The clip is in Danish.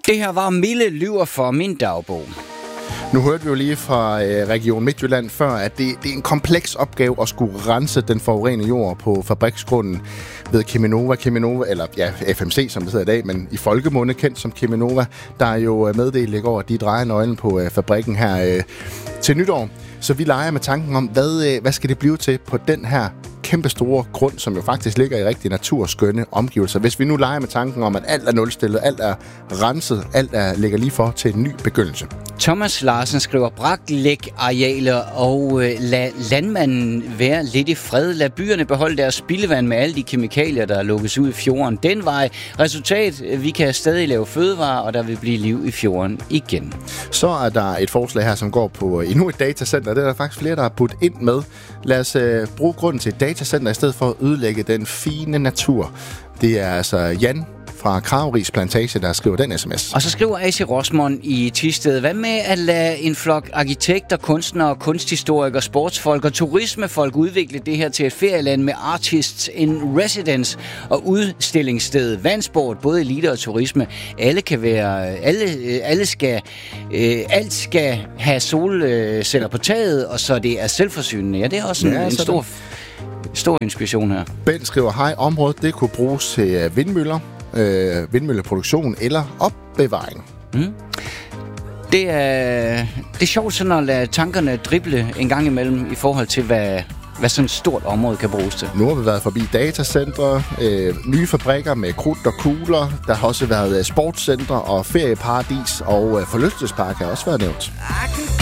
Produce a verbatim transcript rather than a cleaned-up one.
Det her var Mille lyver for min dagbog. Nu hørte vi jo lige fra øh, Region Midtjylland før, at det, det er en kompleks opgave at skulle rense den forurenede jord på fabriksgrunden ved Cheminova. Cheminova, eller ja, F M C, som det hedder i dag, men i folkemunde kendt som Cheminova, der er jo meddelt i går, at de drejer nøglen på øh, fabrikken her øh, til nytår. Så vi leger med tanken om, hvad, øh, hvad skal det blive til på den her kæmpe store grund, som jo faktisk ligger i rigtig naturskønne omgivelser. Hvis vi nu leger med tanken om, at alt er nulstillet, alt er renset, alt er ligger lige for til en ny begyndelse. Thomas Larsen skriver, braklæg arealer og øh, lad landmanden være lidt i fred. Lad byerne beholde deres spildevand med alle de kemikalier, der lukkes ud i fjorden. Den vej. Resultat, vi kan stadig lave fødevarer, og der vil blive liv i fjorden igen. Så er der et forslag her, som går på endnu et datacenter. Det er der faktisk flere, der har budt ind med. Lad os øh, bruge grunden til et datacenter, i stedet for at ødelægge den fine natur. Det er altså Jan fra Kravris Plantage, der skriver den sms. Og så skriver A C Rosmond i Thisted, hvad med at lade en flok arkitekter, kunstnere, kunsthistorikere, sportsfolk og turismefolk udvikle det her til et ferieland med artists in residence og udstillingssted, vandsport, både elite og turisme. Alle kan være, alle, alle skal, øh, alt skal have solceller på taget, og så det er selvforsynende. Ja, det er også en, ja, en stor, stor inspiration her. Ben skriver, hej, området det kunne bruges til vindmøller, Øh, vindmølleproduktion eller opbevaring. Mm. Det er, det er sjovt sådan at lade tankerne drible en gang imellem i forhold til, hvad, hvad sådan et stort område kan bruges til. Nu har vi været forbi datacentre, øh, nye fabrikker med krudt og kugler. Der har også været sportscentre og ferieparadis, og øh, forlystelsespark har også været nævnt.